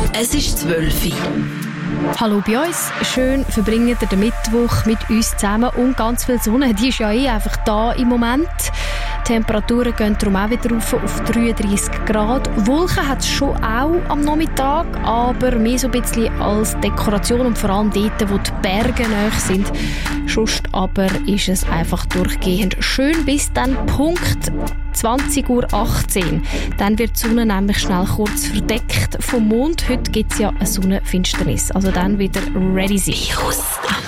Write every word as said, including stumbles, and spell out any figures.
Es ist zwölf Uhr. Hallo bei uns. Schön verbringen ihr den Mittwoch mit uns zusammen und ganz viel Sonne. Die ist ja eh einfach da im Moment. Die Temperaturen gehen darum auch wieder rauf auf dreiunddreissig Grad. Wolken hat es schon auch am Nachmittag, aber mehr so ein bisschen als Dekoration und vor allem dort, wo die Berge nahe sind. Sonst aber ist es einfach durchgehend schön bis dann Punkt zwanzig Uhr achtzehn. Dann wird die Sonne nämlich schnell kurz verdeckt vom Mond. Heute gibt es ja eine Sonnenfinsternis. Also dann wieder ready sein.